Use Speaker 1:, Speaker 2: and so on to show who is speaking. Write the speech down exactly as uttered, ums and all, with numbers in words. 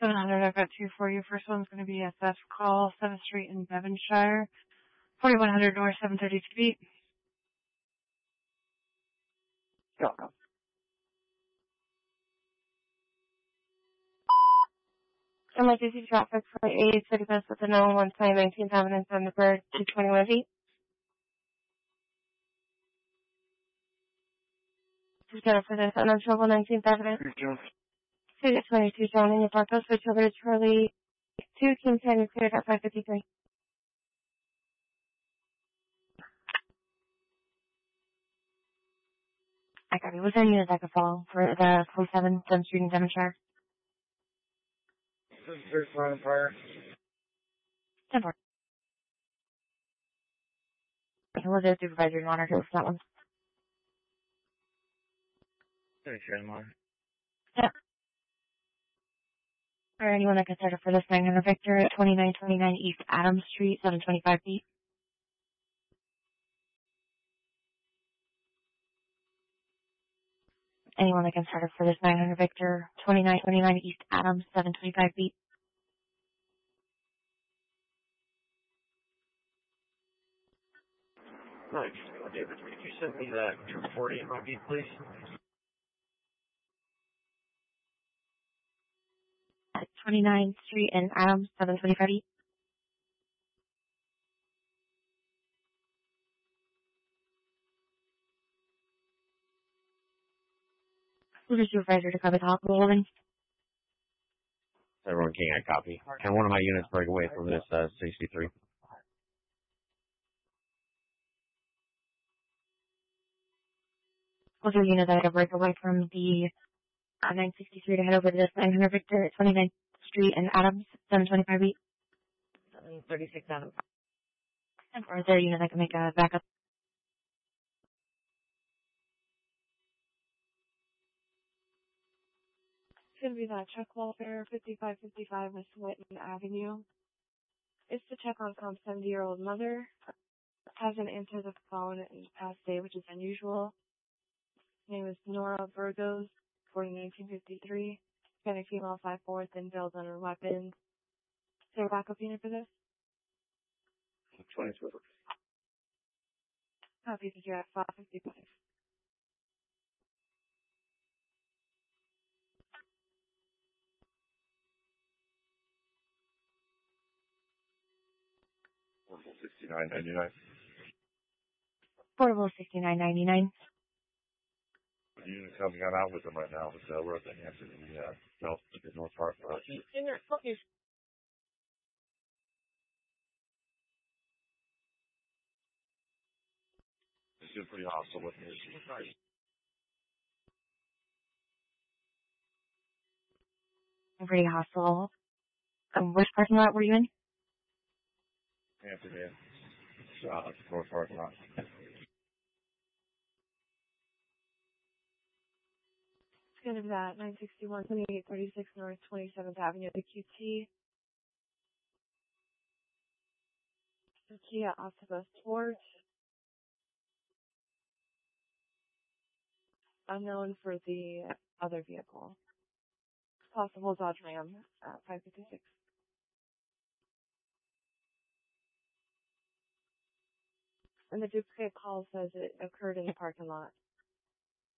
Speaker 1: seven hundred, I've got two for you. First one's going to be a theft call, seventh Street in Devonshire, forty-one hundred North, seven thirty-two feet.
Speaker 2: You're welcome. N Y C C traffic for A City Bus with the no one sign nineteenth Avenue and Thunderbird, two twenty-one feet. Just get up for this, unanswerable nineteenth Avenue. City twenty-two, John, in your park, switch over to Charlie two, King County, cleared at five fifty-three. I got it. Was there any units I could follow for the forty-seven, seventh Street in Devonshire?
Speaker 3: This is Chris Ryan Fire.
Speaker 2: ten four. Was there a supervisor in honor for that one?
Speaker 3: Thanks, Grandma.
Speaker 2: Yeah. Or anyone that can start up for this nine hundred Victor at twenty-nine twenty-nine East Adams Street, seven twenty-five feet. Anyone that can start up for this nine hundred Victor, twenty-nine twenty-nine East Adams, seven twenty-five feet.
Speaker 3: Nice. David, could you send me that two forty M O B, please?
Speaker 2: At twenty-ninth Street in Adams, seven twenty-five feet. Who's your supervisor to cover the hospital building?
Speaker 3: Everyone King, I copy. Can one of my units break away from this uh, sixty-three?
Speaker 2: Who's your unit that I can break away from the uh, nine sixty-three to head over to this nine hundred Victor at twenty-ninth Street in Adams, seven twenty-five feet? seven thirty-six Adams. Or is there a unit that can make a backup?
Speaker 1: It's going to be that Chuck Welfare, fifty-five fifty-five West Whitman Avenue. It's to check on some seventy-year-old mother. Hasn't answered the phone in the past day, which is unusual. Her name is Nora Burgos, born in nineteen fifty-three. Hispanic female, five four, thin build on her weapons. Is there a backup unit for this?
Speaker 3: twenty-two.
Speaker 1: Copy that you're at five fifty-five.
Speaker 3: sixty-nine ninety-nine.
Speaker 2: Portable sixty-nine ninety-nine.
Speaker 3: The unit coming on out with them right now, but uh, we're at the Hampton, the uh, North, the North Park. Uh,
Speaker 1: In there, fuck you.
Speaker 3: it's been pretty hostile with me.
Speaker 2: I'm pretty hostile. Um, which parking lot were you in?
Speaker 3: Hampton, yeah. Uh, North Park lot.
Speaker 1: It's going to be that nine sixty-one, twenty-eight thirty-six North twenty-seventh Avenue, the Q T. The Kia Optima Sport. Unknown for the other vehicle. Possible Dodge Ram at five fifty-six. And the duplicate call says it occurred in the parking lot.